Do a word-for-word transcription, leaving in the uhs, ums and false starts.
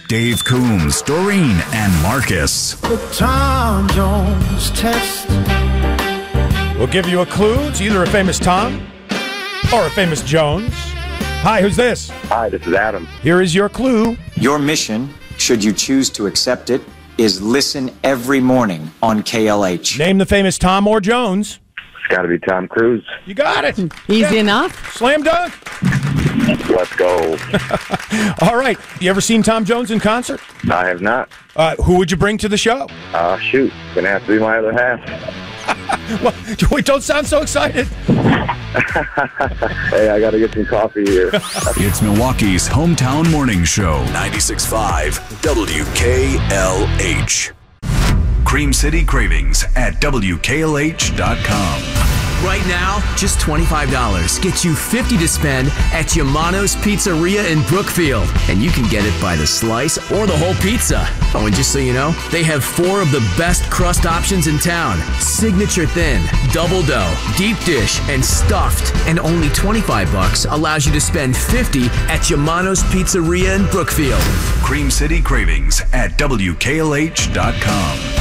Dave Coombs, Doreen, and Marcus. The Tom Jones test. We'll give you a clue. It's either a famous Tom or a famous Jones. Hi, who's this? Hi, this is Adam. Here is your clue. Your mission, should you choose to accept it, is listen every morning on K L H. Name the famous Tom or Jones. It's got to be Tom Cruise. You got it. Easy Yeah. enough. Slam dunk. Let's go. All right. You ever seen Tom Jones in concert? I have not. Uh, who would you bring to the show? Uh, shoot. Gonna have to be my other half. Well, wait, don't sound so excited. Hey, I got to get some coffee here. It's Milwaukee's hometown morning show. ninety-six point five W K L H. Cream City Cravings at W K L H dot com. Right now, just twenty-five dollars gets you fifty dollars to spend at Yamano's Pizzeria in Brookfield. And you can get it by the slice or the whole pizza. Oh, and just so you know, they have four of the best crust options in town. Signature thin, double dough, deep dish, and stuffed. And only twenty-five bucks allows you to spend fifty at Yamano's Pizzeria in Brookfield. Cream City Cravings at W K L H dot com.